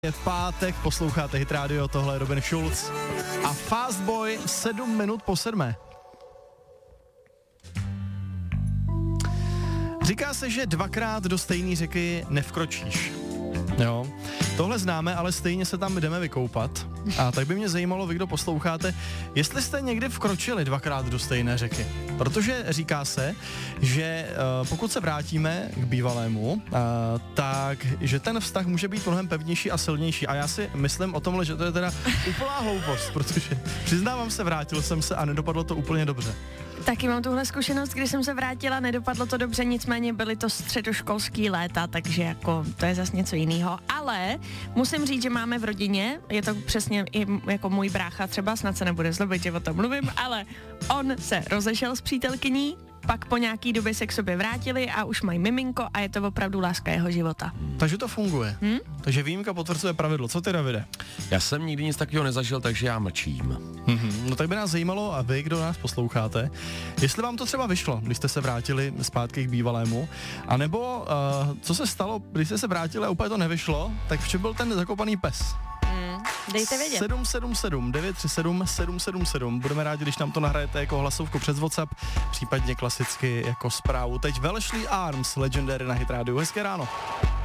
Je pátek, posloucháte Hit Radio, tohle je Robin Schulz a Fast Boy 7 minut po 7. Říká se, že dvakrát do stejné řeky nevkročíš. Jo, tohle známe, ale stejně se tam jdeme vykoupat. A tak by mě zajímalo, vy, kdo posloucháte, jestli jste někdy vkročili dvakrát do stejné řeky. Protože říká se, že pokud se vrátíme k bývalému, tak že ten vztah může být mnohem pevnější a silnější. A já si myslím o tomhle, že to je teda úplná hloupost, protože přiznávám se, vrátil jsem se a nedopadlo to úplně dobře. Taky mám tuhle zkušenost, když jsem se vrátila, nedopadlo to dobře, nicméně byly to středoškolský léta, takže jako to je zase něco jiného. Ale musím říct, že máme v rodině, je to přesně i jako můj brácha třeba, snad se nebude zlobit, že o tom mluvím, ale on se rozešel s přítelkyní, pak po nějaký době se k sobě vrátili a už mají miminko a je to opravdu láska jeho života. Takže to funguje. Takže výjimka potvrzuje pravidlo. Co ty, Davide? Já jsem nikdy nic takového nezažil, takže já mlčím. No tak by nás zajímalo, a vy, kdo nás posloucháte, jestli vám to třeba vyšlo, když jste se vrátili zpátky k bývalému, anebo co se stalo, když jste se vrátili a úplně to nevyšlo, tak v čem byl ten zakopaný pes? Dejte vědět. 777 937 777. Budeme rádi, když nám to nahrajete jako hlasovku přes WhatsApp, případně klasicky jako zprávu. Teď Wellesley Arms, Legendary na Hit Radio. Hezké ráno.